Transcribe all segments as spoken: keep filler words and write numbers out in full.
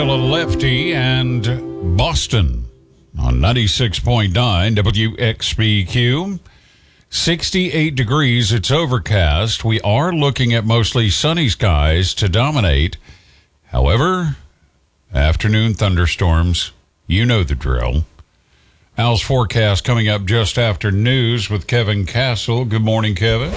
Lefty and Boston on ninety-six point nine W X B Q. sixty-eight degrees. It's overcast. We are looking at mostly sunny skies to dominate. However, afternoon thunderstorms. You know the drill. Al's forecast coming up just after news with Kevin Castle. Good morning, Kevin.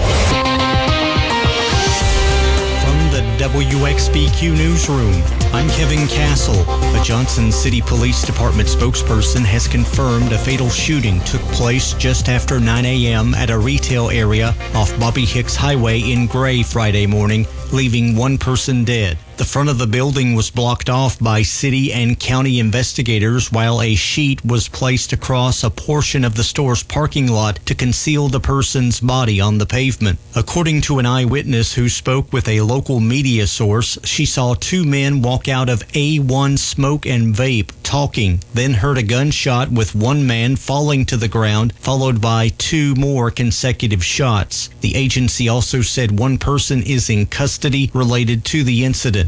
The W X B Q Newsroom. I'm Kevin Castle. A Johnson City Police Department spokesperson has confirmed a fatal shooting took place just after nine a.m. at a retail area off Bobby Hicks Highway in Gray Friday morning, leaving one person dead. The front of the building was blocked off by city and county investigators while a sheet was placed across a portion of the store's parking lot to conceal the person's body on the pavement. According to an eyewitness who spoke with a local media source, she saw two men walk out of A one Smoke and Vape talking, then heard a gunshot with one man falling to the ground, followed by two more consecutive shots. The agency also said one person is in custody related to the incident.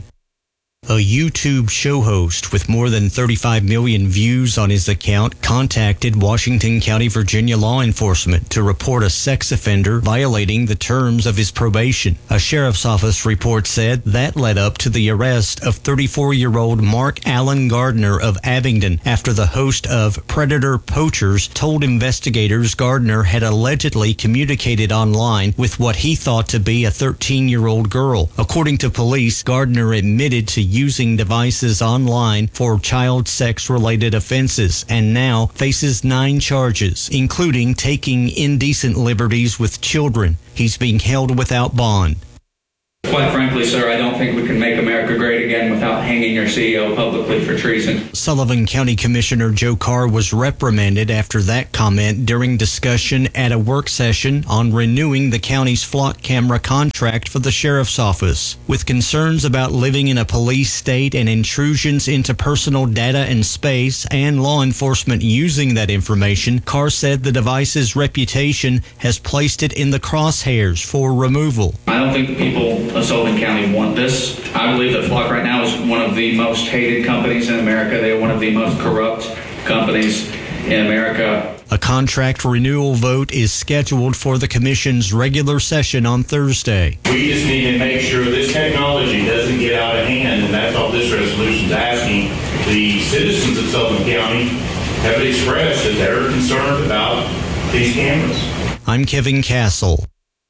A YouTube show host with more than thirty-five million views on his account contacted Washington County, Virginia law enforcement to report a sex offender violating the terms of his probation. A sheriff's office report said that led up to the arrest of thirty-four-year-old Mark Allen Gardner of Abingdon after the host of Predator Poachers told investigators Gardner had allegedly communicated online with what he thought to be a thirteen-year-old girl. According to police, Gardner admitted to using devices online for child sex-related offenses and now faces nine charges, including taking indecent liberties with children. He's being held without bond. Quite frankly, sir, I don't think we can make America great again without hanging your C E O publicly for treason. Sullivan County Commissioner Joe Carr was reprimanded after that comment during discussion at a work session on renewing the county's flock camera contract for the sheriff's office. With concerns about living in a police state and intrusions into personal data and space and law enforcement using that information, Carr said the device's reputation has placed it in the crosshairs for removal. I don't think the people of Sullivan County want this. I believe that Flock right now is one of the most hated companies in America. They are one of the most corrupt companies in America. A contract renewal vote is scheduled for the commission's regular session on Thursday. We just need to make sure this technology doesn't get out of hand, and that's all this resolution is asking. The citizens of Sullivan County have expressed that they're concerned about these cameras. I'm Kevin Castle.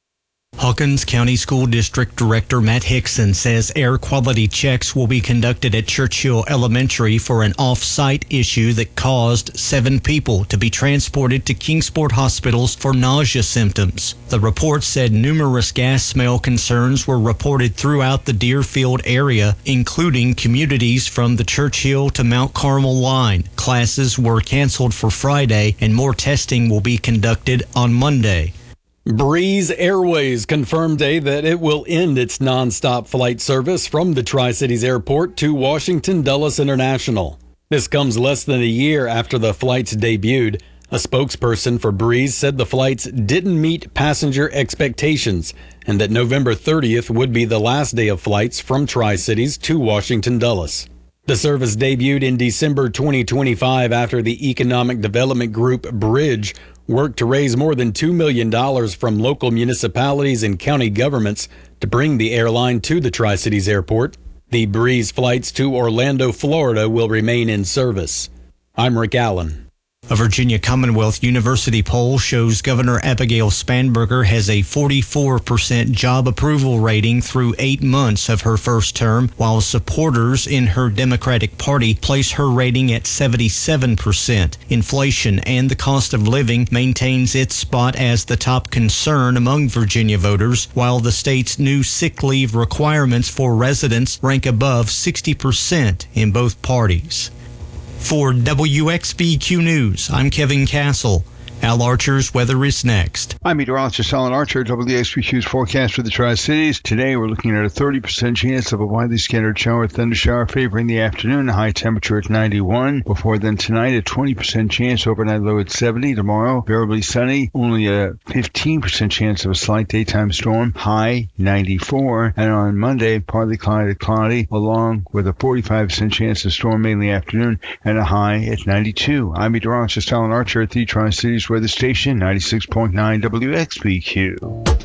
Hawkins County School District Director Matt Hickson says air quality checks will be conducted at Churchill Elementary for an off-site issue that caused seven people to be transported to Kingsport hospitals for nausea symptoms. The report said numerous gas smell concerns were reported throughout the Deerfield area, including communities from the Churchill to Mount Carmel line. Classes were canceled for Friday, and more testing will be conducted on Monday. Breeze Airways confirmed today that it will end its nonstop flight service from the Tri-Cities Airport to Washington Dulles International. This comes less than a year after the flights debuted. A spokesperson for Breeze said the flights didn't meet passenger expectations and that November thirtieth would be the last day of flights from Tri-Cities to Washington Dulles. The service debuted in December twenty twenty-five after the economic development group Bridge worked to raise more than two million dollars from local municipalities and county governments to bring the airline to the Tri-Cities Airport. The Breeze flights to Orlando, Florida will remain in service. I'm Rick Allen. A Virginia Commonwealth University poll shows Governor Abigail Spanberger has a forty-four percent job approval rating through eight months of her first term, while supporters in her Democratic Party place her rating at seventy-seven percent. Inflation and the cost of living maintains its spot as the top concern among Virginia voters, while the state's new sick leave requirements for residents rank above sixty percent in both parties. For W X B Q News, I'm Kevin Castle. Al Archer's weather is next. I'm meteorologist Alan Archer, W X B Q's forecast for the Tri-Cities. Today we're looking at a thirty percent chance of a widely scattered shower, thunder shower favoring the afternoon, high temperature at ninety-one. Before then tonight, a twenty percent chance, overnight low at seventy. Tomorrow, variably sunny, only a fifteen percent chance of a slight daytime storm, high ninety-four. And on Monday, partly cloudy to cloudy, along with a forty-five percent chance of storm mainly afternoon and a high at ninety-two. I'm meteorologist Alan Archer at the Tri-Cities Weather Station, ninety-six point nine W X B Q.